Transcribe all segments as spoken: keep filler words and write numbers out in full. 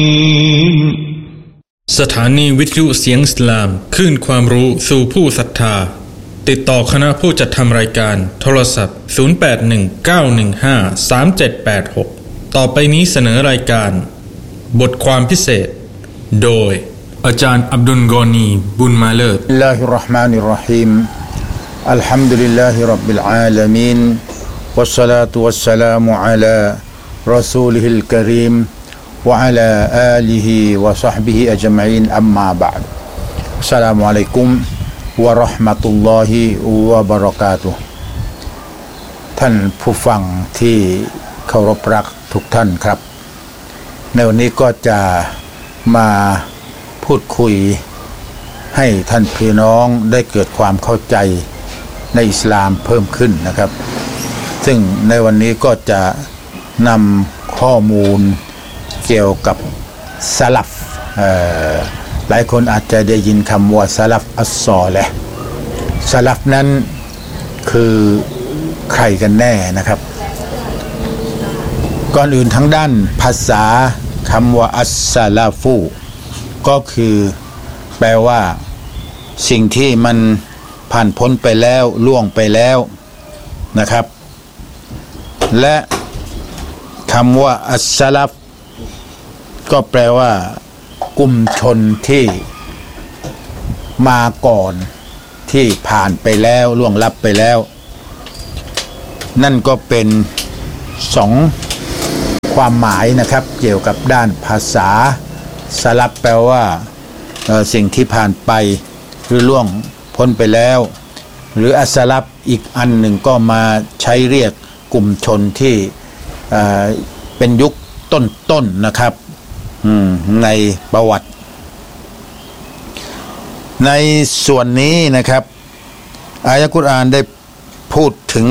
สถานีวิทยุเสียงอิสลามคลื่นความรู้สู่ผู้ศรัทธาติดต่อคณะผู้จัดทำรายการโทรศัพท์ศูนย์ แปด หนึ่ง เก้า หนึ่ง ห้า สาม เจ็ด แปด หกต่อไปนี้เสนอรายการบทความพิเศษโดยอาจารย์อับดุลกอนีบุญมาเลิศบิสมิลลาฮิรเราะห์มานิรเราะฮีมอัลฮัมดุลิลลาฮิร็อบบิลอาลามีนวัสศอลาตุวัสสลามุอะลารอซูลิฮิลกะรีมวะอะลาอาลิฮิวะศอฮบิฮิอัจมะอีนอัมมาบะอ์ดอัสสลามุอะลัยกุมวะเราะห์มะตุลลอฮิวะบะเราะกาตุฮ์ท่านผู้ฟังที่เคารพรักทุกท่านครับในวันนี้ก็จะมาพูดคุยให้ท่านพี่น้องได้เกิดความเข้าใจในอิสลามเพิ่มขึ้นนะครับซึ่งในวันนี้ก็จะนำข้อมูลเกี่ยวกับสลัฟหลายคนอาจจะได้ยินคำว่าสลัฟอัสซอลิห์สลัฟนั้นคือใครกันแน่นะครับก่อนอื่นทั้งด้านภาษาคำว่าอัสซะลาฟูก็คือแปลว่าสิ่งที่มันผ่านพ้นไปแล้วล่วงไปแล้วนะครับและคำว่าอัสซะลัฟก็แปลว่ากลุ่มชนที่มาก่อนที่ผ่านไปแล้วล่วงลับไปแล้วนั่นก็เป็นสองความหมายนะครับเกี่ยวกับด้านภาษาสลับแปลว่าสิ่งที่ผ่านไปหรือล่วงพ้นไปแล้วหรืออัสลับอีกอันหนึ่งก็มาใช้เรียกกลุ่มชนที่เป็นยุคต้นๆ น, นะครับในประวัติในส่วนนี้นะครับอายะห์กุรอานได้พูดถึง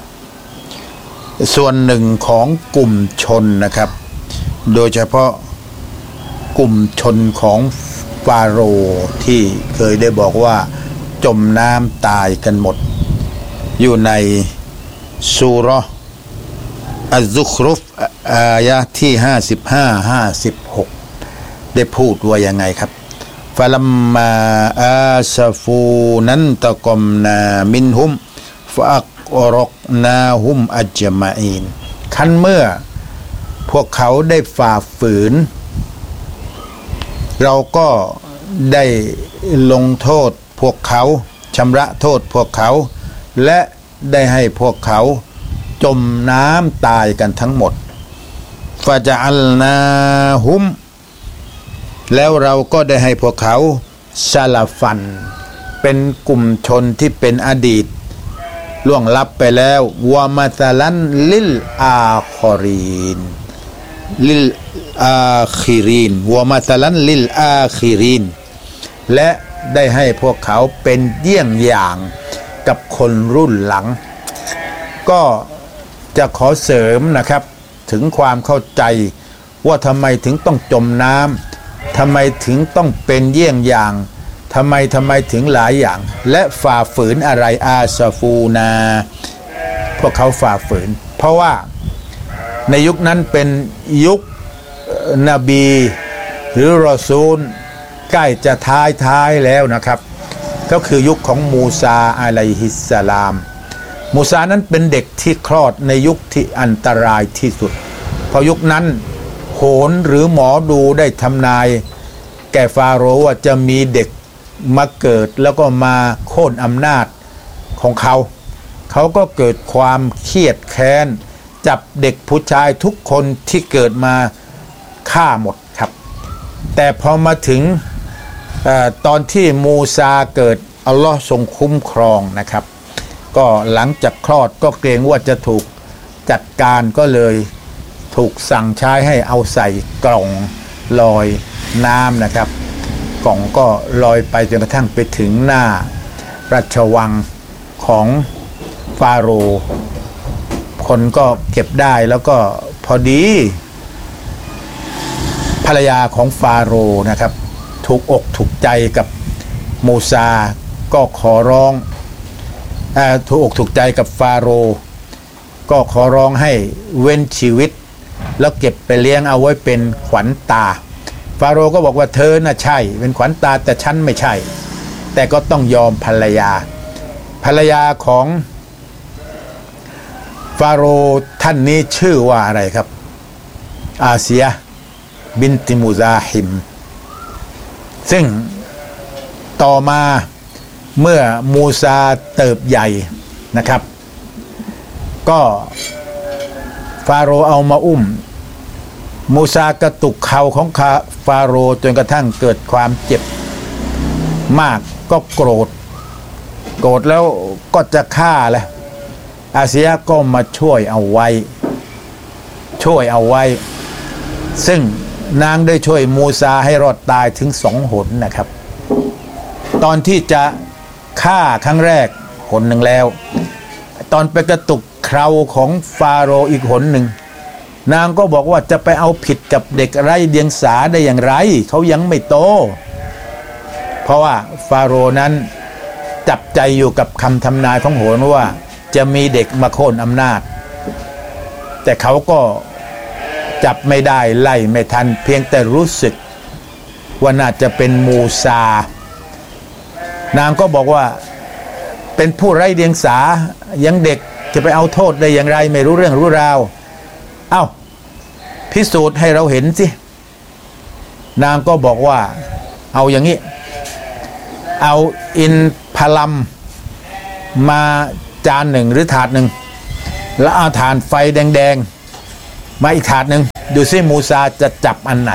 ส่วนหนึ่งของกลุ่มชนนะครับโดยเฉพาะกลุ่มชนของฟาโรห์ที่เคยได้บอกว่าจมน้ำตายกันหมดอยู่ในซูเราะห์อัซซุครุฟอายะห์ที่ห้าสิบห้า ห้าสิบหกได้พูดว่ายังไงครับฟะลัมมาอาซาฟูนันตะกอมนามินฮุมฟะอักรอกนาฮุมอัจมะอีนคันเมื่อพวกเขาได้ฝ่าฝืนเราก็ได้ลงโทษพวกเขาชำระโทษพวกเขาและได้ให้พวกเขาจมน้ำตายกันทั้งหมดฟะจะอัลนาฮุมแล้วเราก็ได้ให้พวกเขาซาลาฟันเป็นกลุ่มชนที่เป็นอดีตล่วงลับไปแล้ววะมาซาลันลิลอาคอรีนลิลอาคิรินวะมาซาลันลิลอาคิรินและได้ให้พวกเขาเป็นเยี่ยงอย่างกับคนรุ่นหลังก็จะขอเสริมนะครับถึงความเข้าใจว่าทำไมถึงต้องจมน้ำทำไมถึงต้องเป็นเยี่ยงอย่างทำไมทำไมถึงหลายอย่างและฝ่าฝืนอะไรอาซาฟูนาพวกเขาฝ่าฝืนเพราะว่าในยุคนั้นเป็นยุคนบีหรือรอซูลใกล้จะท้ายท้ายแล้วนะครับก็คือยุคของมูซาอะลัยฮิสสลามมูซานั้นเป็นเด็กที่คลอดในยุคที่อันตรายที่สุดเพราะยุคนั้นโหรหรือหมอดูได้ทำนายแก่ฟาโรห์ว่าจะมีเด็กมาเกิดแล้วก็มาโค่นอำนาจของเขาเขาก็เกิดความเครียดแค้นจับเด็กผู้ชายทุกคนที่เกิดมาฆ่าหมดครับแต่พอมาถึงเอ่อตอนที่มูซาเกิดอัลลอฮ์ทรงคุ้มครองนะครับก็หลังจากคลอดก็เกรงว่าจะถูกจัดการก็เลยถูกสั่งใช้ให้เอาใส่กล่องลอยน้ำนะครับกล่องก็ลอยไปจนกระทั่งไปถึงหน้าราชวังของฟาโรห์คนก็เก็บได้แล้วก็พอดีภรรยาของฟาโรห์นะครับถูกอกถูกใจกับมูซาก็ขอร้องเอ่อถูกอกถูกใจกับฟาโรห์ก็ขอร้องให้เว้นชีวิตแล้วเก็บไปเลี้ยงเอาไว้เป็นขวัญตาฟาโรห์ก็บอกว่าเธอน่ะใช่เป็นขวัญตาแต่ฉันไม่ใช่แต่ก็ต้องยอมภรรยาภรรยาของฟาโรห์ท่านนี้ชื่อว่าอะไรครับอาเซียบินติมูซาฮิมซึ่งต่อมาเมื่อมูซาเติบใหญ่นะครับก็ฟาโรห์เอามาอุ้มมูซากระตุกเข่าของฟาโรห์จนกระทั่งเกิดความเจ็บมากก็โกรธโกรธแล้วก็จะฆ่าแหละอาเซียก็มาช่วยเอาไว้ช่วยเอาไว้ซึ่งนางได้ช่วยมูซาให้รอดตายถึงสองหนนะครับตอนที่จะฆ่าครั้งแรกหนหนึ่งแล้วตอนไปกระตุกเคราของฟาโรห์อีกหนหนึ่งนางก็บอกว่าจะไปเอาผิดกับเด็กไร้เดียงสาได้อย่างไรเขายังไม่โตเพราะว่าฟาโรห์นั้นจับใจอยู่กับคำทำนายของโหรว่าจะมีเด็กมาโค่นอำนาจแต่เขาก็จับไม่ได้ไล่ไม่ทันเพียงแต่รู้สึกว่าน่าจะเป็นมูซานางก็บอกว่าเป็นผู้ไร้เดียงสายังเด็กจะไปเอาโทษได้อย่างไรไม่รู้เรื่องรู้ราวเอ้าพิสูจน์ให้เราเห็นสินางก็บอกว่าเอาอย่างนี้เอาอินพลัมมาจานหนึ่งหรือถาดหนึ่งแล้วเอาถ่านไฟแดงๆมาอีกถาดหนึ่งดูซิมูซาจะจับอันไหน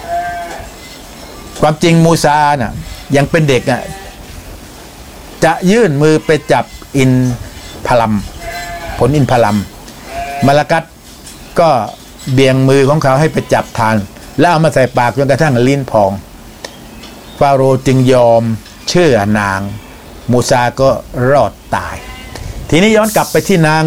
ความจริงมูซาน่ะยังเป็นเด็กอ่ะจะยื่นมือไปจับอินพลัมผลอินพลัมมาลากัตก็เบี่ยงมือของเขาให้ไปจับทานแล้วเอามาใส่ปากจนกระทั่งลิ้นพองฟาโรห์จึงยอมเชื่อนางมูซาก็รอดตายทีนี้ย้อนกลับไปที่นาง